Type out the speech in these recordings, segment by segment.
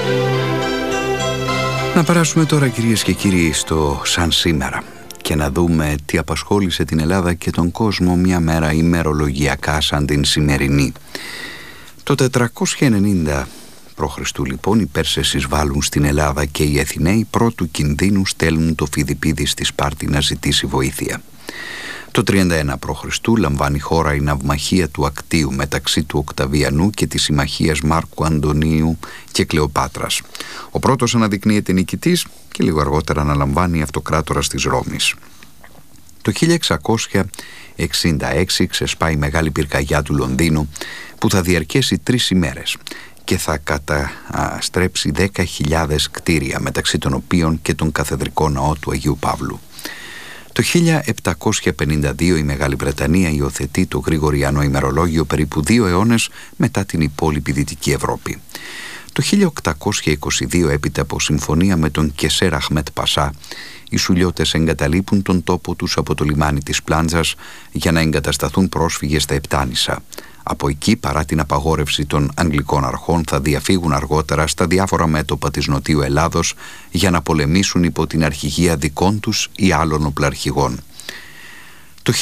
Να περάσουμε τώρα, κυρίες και κύριοι, στο σαν σήμερα και να δούμε τι απασχόλησε την Ελλάδα και τον κόσμο μια μέρα ημερολογιακά σαν την σημερινή. Το 490 π.Χ. λοιπόν οι Πέρσες εισβάλλουν στην Ελλάδα και οι Αθηναίοι πρώτου κινδύνου στέλνουν το Φιδιππίδη στη Σπάρτη να ζητήσει βοήθεια. Το 31 π.Χ. λαμβάνει χώρα η ναυμαχία του Ακτίου μεταξύ του Οκταβιανού και της συμμαχίας Μάρκου Αντωνίου και Κλεοπάτρας. Ο πρώτος αναδεικνύεται νικητής και λίγο αργότερα αναλαμβάνει αυτοκράτορας της Ρώμης. Το 1666 ξεσπάει η μεγάλη πυρκαγιά του Λονδίνου που θα διαρκέσει 3 ημέρες και θα καταστρέψει 10.000 κτίρια, μεταξύ των οποίων και τον καθεδρικό ναό του Αγίου Παύλου. Το 1752 η Μεγάλη Βρετανία υιοθετεί το Γρηγοριανό ημερολόγιο περίπου 2 αιώνες μετά την υπόλοιπη Δυτική Ευρώπη. Το 1822 έπειτα από συμφωνία με τον Κεσέρ Αχμέτ Πασά, οι Σουλιώτες εγκαταλείπουν τον τόπο τους από το λιμάνι της Πλάντζας για να εγκατασταθούν πρόσφυγες στα Επτάνησα. Από εκεί, παρά την απαγόρευση των Αγγλικών αρχών, θα διαφύγουν αργότερα στα διάφορα μέτωπα της Νοτιού Ελλάδος για να πολεμήσουν υπό την αρχηγία δικών τους ή άλλων οπλαρχηγών. Το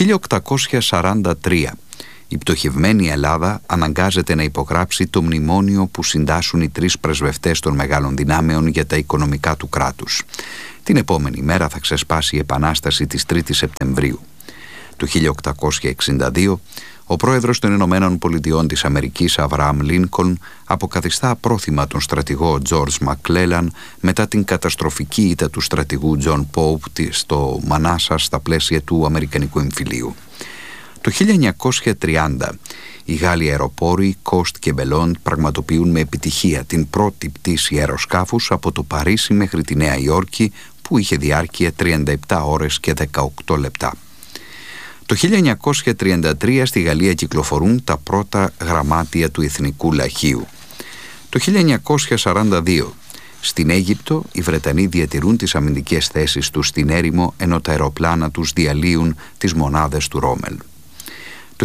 1843 η πτωχευμένη Ελλάδα αναγκάζεται να υπογράψει το μνημόνιο που συντάσσουν οι 3 πρεσβευτές των μεγάλων δυνάμεων για τα οικονομικά του κράτους. Την επόμενη μέρα θα ξεσπάσει η Επανάσταση της 3ης Σεπτεμβρίου. Το 1862 ο πρόεδρος των Ηνωμένων Πολιτειών της Αμερικής, Αβραάμ Λίνκολν, αποκαθιστά απρόθυμα τον στρατηγό Τζορτζ Μακκλέλαν μετά την καταστροφική ήττα του στρατηγού Τζον Πόουπ στο Μανάσα στα πλαίσια του Αμερικανικού εμφυλίου. Το 1930 οι Γάλλοι αεροπόροι Κόστ και Μπελόντ πραγματοποιούν με επιτυχία την πρώτη πτήση αεροσκάφους από το Παρίσι μέχρι τη Νέα Υόρκη, που είχε διάρκεια 37 ώρες και 18 λεπτά. Το 1933 στη Γαλλία κυκλοφορούν τα πρώτα γραμμάτια του Εθνικού Λαχείου. Το 1942 στην Αίγυπτο οι Βρετανοί διατηρούν τις αμυντικές θέσεις τους στην έρημο, ενώ τα αεροπλάνα τους διαλύουν τις μονάδες του Ρόμελ. Το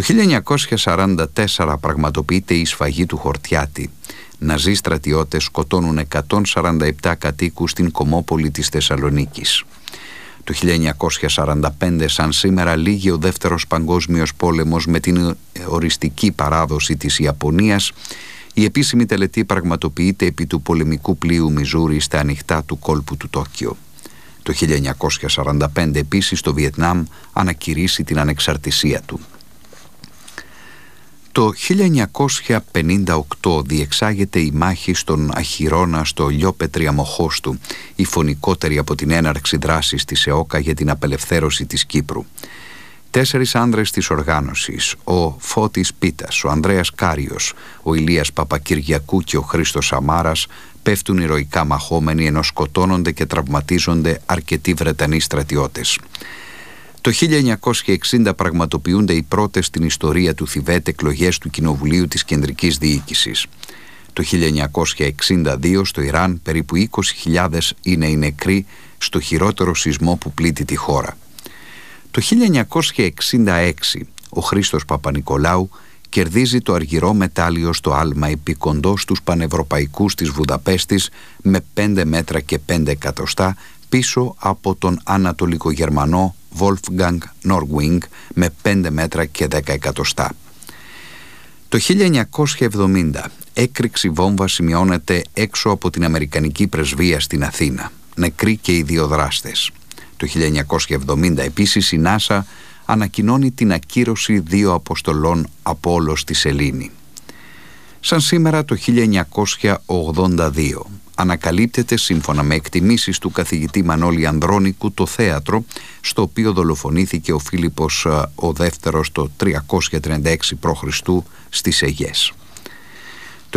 1944 πραγματοποιείται η σφαγή του Χορτιάτη. Ναζί στρατιώτες σκοτώνουν 147 κατοίκους στην Κομμόπολη της Θεσσαλονίκης. Το 1945 σαν σήμερα λήγει ο Δεύτερος Παγκόσμιος Πόλεμος με την οριστική παράδοση της Ιαπωνίας. Η επίσημη τελετή πραγματοποιείται επί του πολεμικού πλοίου Μιζούρι στα ανοιχτά του κόλπου του Τόκιο. Το 1945 επίσης το Βιετνάμ ανακηρύσσει την ανεξαρτησία του. Το 1958 διεξάγεται η μάχη στον Αχυρώνα στο Λιόπετρι Αμοχώστου, η φωνικότερη από την έναρξη δράσης της ΕΟΚΑ για την απελευθέρωση της Κύπρου. 4 άνδρες της οργάνωσης, ο Φώτης Πίτας, ο Ανδρέας Κάριος, ο Ηλίας Παπακυριακού και ο Χρήστος Σαμάρας, πέφτουν ηρωικά μαχόμενοι, ενώ σκοτώνονται και τραυματίζονται αρκετοί Βρετανοί στρατιώτες. Το 1960 πραγματοποιούνται οι πρώτες στην ιστορία του Θιβέτ εκλογές του Κοινοβουλίου της Κεντρικής Διοίκησης. Το 1962 στο Ιράν περίπου 20.000 είναι οι νεκροί στο χειρότερο σεισμό που πλήττει τη χώρα. Το 1966 ο Χρήστος Παπανικολάου κερδίζει το αργυρό μετάλλιο στο άλμα επικοντός στους πανευρωπαϊκούς της Βουδαπέστης με 5 μέτρα και 5 εκατοστά πίσω από τον Ανατολικογερμανό Wolfgang Norwing με 5 μέτρα και 10 εκατοστά. Το 1970 έκρηξη βόμβα σημειώνεται έξω από την Αμερικανική πρεσβεία στην Αθήνα. Νεκροί και οι 2 δράστες. Το 1970 επίσης η NASA ανακοινώνει την ακύρωση 2 αποστολών Απόλλω στη Σελήνη. Σαν σήμερα το 1982 ανακαλύπτεται, σύμφωνα με εκτιμήσεις του καθηγητή Μανώλη Ανδρώνικου, το θέατρο στο οποίο δολοφονήθηκε ο Φίλιππος ο Δεύτερος το 336 π.Χ. στις Αιγές. Το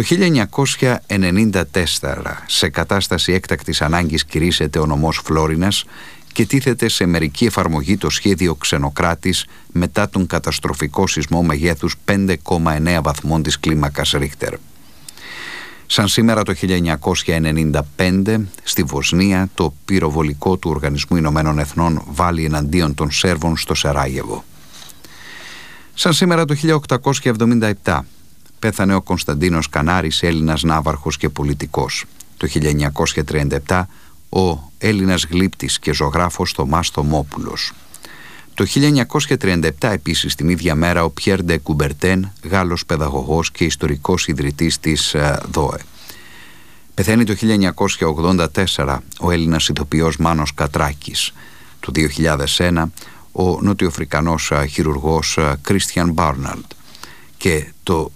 1994 σε κατάσταση έκτακτης ανάγκης κηρύσσεται ο νομός Φλόρινας και τίθεται σε μερική εφαρμογή το σχέδιο Ξενοκράτης μετά τον καταστροφικό σεισμό μεγέθους 5,9 βαθμών της κλίμακας Ρίχτερ. Σαν σήμερα το 1995 στη Βοσνία το πυροβολικό του Οργανισμού Ηνωμένων Εθνών βάλει εναντίον των Σέρβων στο Σεράγεβο. Σαν σήμερα το 1877 πέθανε ο Κωνσταντίνος Κανάρης, Έλληνας ναύαρχος και πολιτικός. Το 1937 ο Έλληνας γλύπτης και ζωγράφος Θωμάς Θωμόπουλος. Το 1937 επίσης την ίδια μέρα ο Πιέρ Ντε Κουμπερτέν, Γάλλος παιδαγωγός και ιστορικός ιδρυτής της ΔΟΕ. Πεθαίνει το 1984 ο Έλληνας ηθοποιός Μάνος Κατράκης. Το 2001 ο νοτιοαφρικανός χειρουργός Κρίστιαν Μπάρναλντ. Και το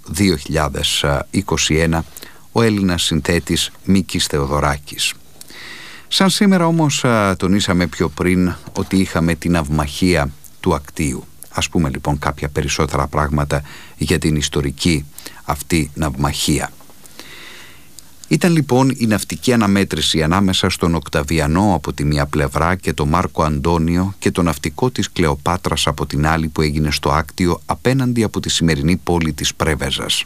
2021 ο Έλληνας συνθέτης Μίκης Θεοδωράκης. Σαν σήμερα όμως τονίσαμε πιο πριν ότι είχαμε την ναυμαχία του Ακτίου. Ας πούμε λοιπόν κάποια περισσότερα πράγματα για την ιστορική αυτή ναυμαχία. Ήταν λοιπόν η ναυτική αναμέτρηση ανάμεσα στον Οκταβιανό από τη μία πλευρά και τον Μάρκο Αντώνιο και το ναυτικό της Κλεοπάτρας από την άλλη που έγινε στο Άκτιο απέναντι από τη σημερινή πόλη της Πρέβεζας.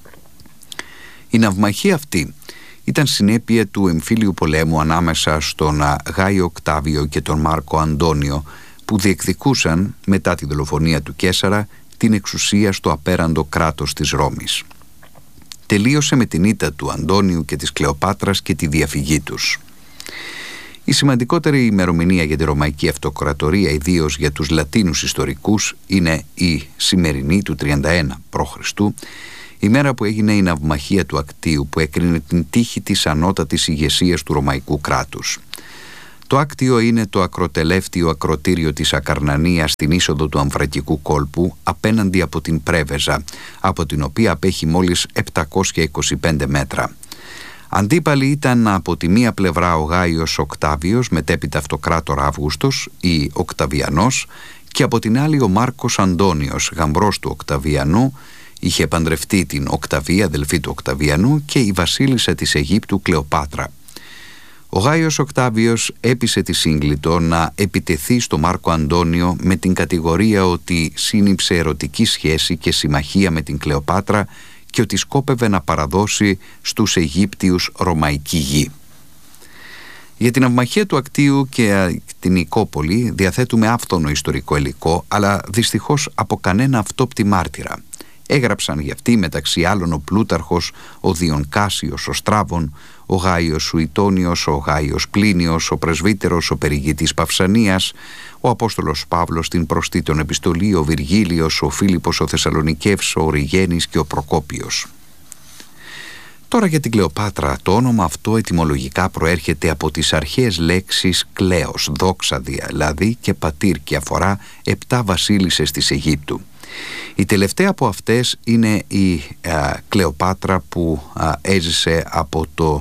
Η ναυμαχία αυτή ήταν συνέπεια του εμφύλιου πολέμου ανάμεσα στον Γάιο Οκτάβιο και τον Μάρκο Αντώνιο που διεκδικούσαν μετά τη δολοφονία του Καίσαρα την εξουσία στο απέραντο κράτος της Ρώμης. Τελείωσε με την ήττα του Αντώνιου και της Κλεοπάτρας και τη διαφυγή τους. Η σημαντικότερη ημερομηνία για τη Ρωμαϊκή Αυτοκρατορία, ιδίως για τους Λατίνους ιστορικούς, είναι η σημερινή του 31 π.Χ., η μέρα που έγινε η ναυμαχία του Ακτίου που έκρινε την τύχη της ανώτατης ηγεσίας του Ρωμαϊκού κράτους. Το Άκτιο είναι το ακροτελεύτιο ακροτήριο της Ακαρνανίας στην είσοδο του Αμβρακικού κόλπου απέναντι από την Πρέβεζα, από την οποία απέχει μόλις 725 μέτρα. Αντίπαλοι ήταν από τη μία πλευρά ο Γάιος Οκτάβιος, μετέπειτα αυτοκράτορα Αύγουστος ή Οκταβιανός, και από την άλλη ο Μάρκος Αντώνιος, γαμπρός του Οκταβιανού, είχε παντρευτεί την Οκταβία, αδελφή του Οκταβιανού, και η βασίλισσα της Αιγύπτου Κλεοπάτρα. Ο Γάιος Οκτάβιος έπεισε τη Σύγκλιτο να επιτεθεί στο Μάρκο Αντώνιο με την κατηγορία ότι σύνυψε ερωτική σχέση και συμμαχία με την Κλεοπάτρα και ότι σκόπευε να παραδώσει στους Αιγύπτιους ρωμαϊκή γη. Για την ναυμαχία του Ακτίου και την Νικόπολη διαθέτουμε άφθονο ιστορικό υλικό, αλλά δυστυχώς από κανένα αυτόπτη μάρτυρα. Έγραψαν γι' αυτή μεταξύ άλλων ο Πλούταρχος, ο Διον Κάσιος, ο Στράβων, ο Γάιος Σουητόνιος, ο Γάιος Πλίνιος, ο Πρεσβύτερος, ο Περιγητής Παυσανίας, ο Απόστολος Παύλος στην προς Τίτον επιστολή, ο Βυργίλιος, ο Φίλιππος ο Θεσσαλονικεύς, ο Οριγένης και ο Προκόπιος. Τώρα για την Κλεοπάτρα, το όνομα αυτό ετυμολογικά προέρχεται από τις αρχαίες λέξεις κλέος, δόξα δηλαδή, και πατήρ, και αφορά 7 βασίλισσες της Αιγύπτου. Η τελευταία από αυτές είναι η Κλεοπάτρα που έζησε από το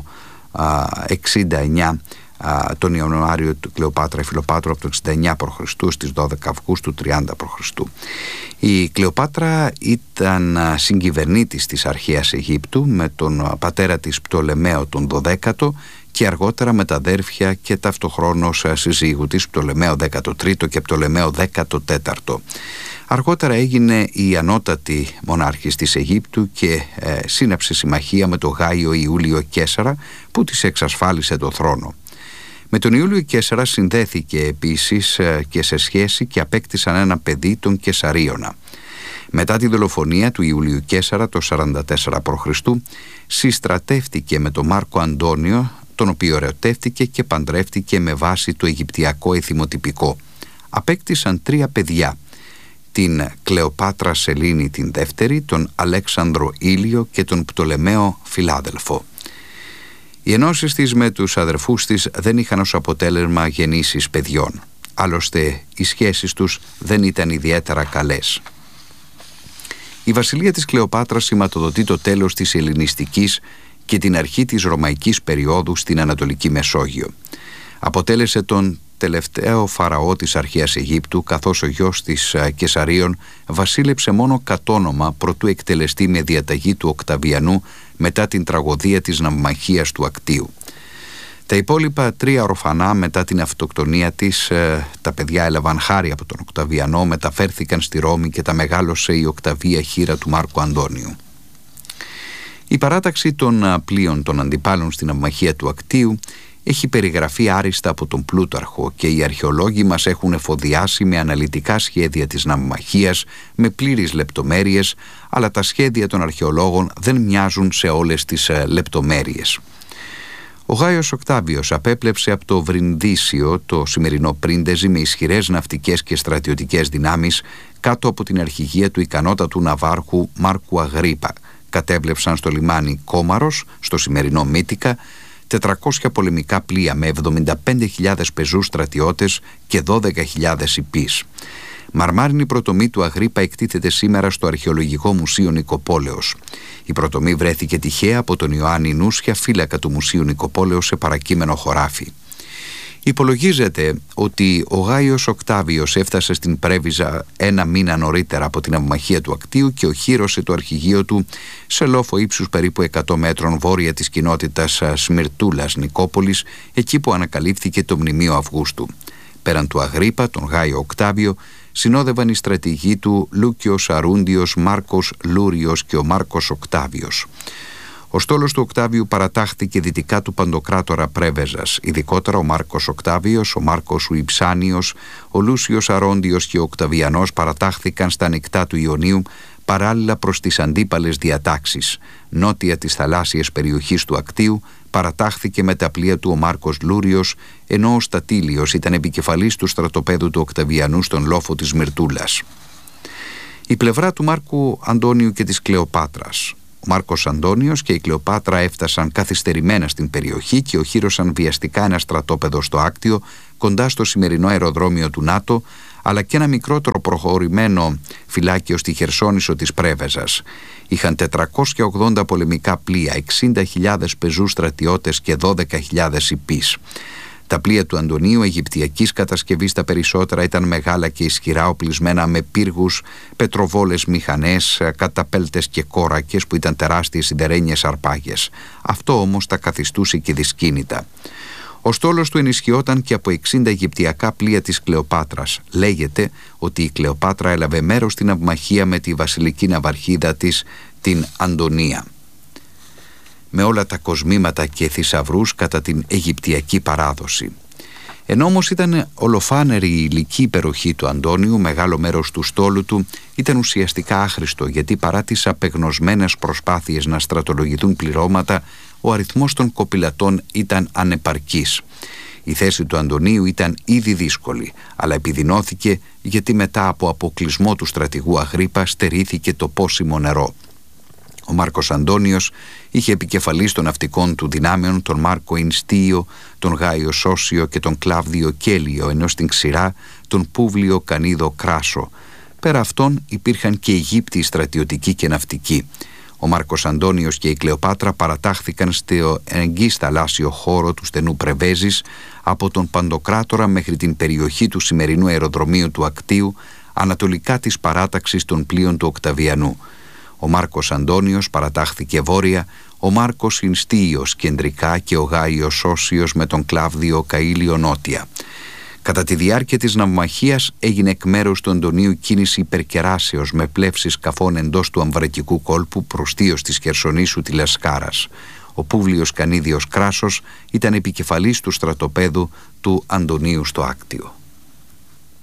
69 τον Ιανουάριο, του Κλεοπάτρα Φιλοπάτρου από το 69 π.Χ. στις 12 Αυγούστου 30 π.Χ. Η Κλεοπάτρα ήταν συγκυβερνήτης της αρχαίας Αιγύπτου με τον πατέρα της Πτολεμαίο τον 12ο και αργότερα με τα αδέρφια και ταυτοχρόνως συζύγου της Πτολεμαίο 13ο και Πτολεμαίο 14ο. Αργότερα έγινε η ανώτατη μονάρχης της Αιγύπτου και σύναψε συμμαχία με τον Γάιο Ιούλιο Καίσαρα που της εξασφάλισε το θρόνο. Με τον Ιούλιο Καίσαρα συνδέθηκε επίσης και σε σχέση και απέκτησαν ένα παιδί, τον Καισαρίωνα. Μετά τη δολοφονία του Ιουλίου Καίσαρα το 44 π.Χ. συστρατεύτηκε με τον Μάρκο Αντώνιο, τον οποίο ερωτεύτηκε και παντρεύτηκε με βάση το αιγυπτιακό εθιμοτυπικό. Απέκτησαν 3 παιδιά, την Κλεοπάτρα Σελήνη την δεύτερη, τον Αλέξανδρο Ήλιο και τον Πτολεμαίο Φιλάδελφο. Οι ενώσεις της με τους αδερφούς της δεν είχαν ως αποτέλεσμα γεννήσεις παιδιών. Άλλωστε οι σχέσεις τους δεν ήταν ιδιαίτερα καλές. Η βασιλεία της Κλεοπάτρας σηματοδοτεί το τέλος της ελληνιστικής και την αρχή της ρωμαϊκής περίοδου στην Ανατολική Μεσόγειο. Αποτέλεσε τον τελευταίο φαραώ της αρχαίας Αιγύπτου, καθώς ο γιος της Καισαρίων βασίλεψε μόνο κατ' όνομα προτού εκτελεστεί με διαταγή του Οκταβιανού μετά την τραγωδία της ναυμαχίας του Ακτίου. Τα υπόλοιπα 3 ορφανά μετά την αυτοκτονία της, τα παιδιά έλαβαν χάρη από τον Οκταβιανό, μεταφέρθηκαν στη Ρώμη και τα μεγάλωσε η Οκταβία χείρα του Μάρκου Αντώνιου. Η παράταξη των πλοίων των αντιπάλων στην ναυμαχία του Ακτίου έχει περιγραφεί άριστα από τον Πλούταρχο και οι αρχαιολόγοι μας έχουν εφοδιάσει με αναλυτικά σχέδια της ναυμαχίας με πλήρεις λεπτομέρειες, αλλά τα σχέδια των αρχαιολόγων δεν μοιάζουν σε όλες τις λεπτομέρειες. Ο Γάιος Οκτάβιος απέπλεψε από το Βρινδίσιο, το σημερινό Πρίντεζι, με ισχυρές ναυτικές και στρατιωτικές δυνάμεις κάτω από την αρχηγία του ικανότατου ναυάρχου Μάρκου Αγρίπα. Κατέβλεψαν στο λιμάνι Κόμαρος, στο σημερινό Μύτικα, 400 πολεμικά πλοία με 75.000 πεζούς στρατιώτες και 12.000 υπείς. Μαρμάρινη πρωτομή του Αγρίπα εκτίθεται σήμερα στο Αρχαιολογικό Μουσείο Νικοπόλεως. Η πρωτομή βρέθηκε τυχαία από τον Ιωάννη Νούσια, φύλακα του Μουσείου Νικοπόλεως, σε παρακείμενο χωράφι. Υπολογίζεται ότι ο Γάιος Οκτάβιος έφτασε στην Πρέβιζα ένα μήνα νωρίτερα από την αυμαχία του Ακτίου και οχύρωσε το αρχηγείο του σε λόφο ύψους περίπου 100 μέτρων βόρεια της κοινότητας Σμυρτούλας Νικόπολης, εκεί που ανακαλύφθηκε το μνημείο Αυγούστου. Πέραν του Αγρίπα, τον Γάιο Οκτάβιο, συνόδευαν οι στρατηγοί του Λούκιος Αρούντιος, Μάρκος Λούριος και ο Μάρκος Οκτάβιος. Ο στόλος του Οκτάβιου παρατάχθηκε δυτικά του Παντοκράτορα Πρέβεζας, ειδικότερα ο Μάρκος Οκτάβιος, ο Μάρκος Ουιψάνιος, ο Λούσιος Αρόντιος και ο Οκταβιανός παρατάχθηκαν στα νικτά του Ιωνίου, παράλληλα προς τις αντίπαλες διατάξεις. Νότια της θαλάσσιας περιοχής του Ακτίου παρατάχθηκε με τα πλοία του ο Μάρκος Λούριος, ενώ ο Στατήλιος ήταν επικεφαλής του στρατοπέδου του Οκταβιανού στον λόφο της Μυρτούλας. Η πλευρά του Μάρκου Αντώνιου και της Κλεοπάτρας. Ο Μάρκος Αντώνιος και η Κλεοπάτρα έφτασαν καθυστερημένα στην περιοχή και οχύρωσαν βιαστικά ένα στρατόπεδο στο Άκτιο, κοντά στο σημερινό αεροδρόμιο του ΝΑΤΟ, αλλά και ένα μικρότερο προχωρημένο φυλάκιο στη Χερσόνησο της Πρέβεζας. Είχαν 480 πολεμικά πλοία, 60.000 πεζούς στρατιώτες και 12.000 υπείς. Τα πλοία του Αντωνίου, αιγυπτιακής κατασκευής τα περισσότερα, ήταν μεγάλα και ισχυρά, οπλισμένα με πύργους, πετροβόλες μηχανές, καταπέλτες και κόρακες που ήταν τεράστιες σιδερένιες αρπάγες. Αυτό όμως τα καθιστούσε και δυσκίνητα. Ο στόλος του ενισχυόταν και από 60 αιγυπτιακά πλοία της Κλεοπάτρας. Λέγεται ότι η Κλεοπάτρα έλαβε μέρος στην αυμαχία με τη βασιλική ναυαρχίδα της, την Αντωνία, με όλα τα κοσμήματα και θησαυρούς κατά την αιγυπτιακή παράδοση. Ενώ όμως ήταν ολοφάνερη η υλική υπεροχή του Αντώνιου, μεγάλο μέρος του στόλου του ήταν ουσιαστικά άχρηστο, γιατί παρά τις απεγνωσμένες προσπάθειες να στρατολογηθούν πληρώματα, ο αριθμός των κοπηλατών ήταν ανεπαρκής. Η θέση του Αντωνίου ήταν ήδη δύσκολη, αλλά επιδεινώθηκε γιατί μετά από αποκλεισμό του στρατηγού Αγρίπα στερήθηκε το πόσιμο νερό. Ο Μάρκος Αντώνιος είχε επικεφαλής των ναυτικών του δυνάμεων τον Μάρκο Ινστίο, τον Γάιο Σώσιο και τον Κλάβδιο Κέλιο, ενώ στην ξηρά τον Πούβλιο Κανίδο Κράσο. Πέρα αυτών υπήρχαν και Αιγύπτιοι στρατιωτικοί και ναυτικοί. Ο Μάρκος Αντώνιος και η Κλεοπάτρα παρατάχθηκαν στο εγγύς θαλάσσιο χώρο του στενού Πρεβέζης, από τον Παντοκράτορα μέχρι την περιοχή του σημερινού αεροδρομίου του Ακτίου, ανατολικά της παράταξης των πλοίων του Οκταβιανού. Ο Μάρκος Αντώνιος παρατάχθηκε βόρεια, ο Μάρκος Ινστίος κεντρικά και ο Γάιος Σώσιος με τον Κλάβδιο Καΐλιο νότια. Κατά τη διάρκεια της ναυμαχίας έγινε εκ μέρους του Αντωνίου κίνηση υπερκεράσεως με πλεύσεις σκαφών εντός του αμβρακικού κόλπου προστίως της Χερσονήσου τη Λασκάρας. Ο Πούβλιος Κανίδιος Κράσος ήταν επικεφαλής του στρατοπέδου του Αντωνίου στο Άκτιο.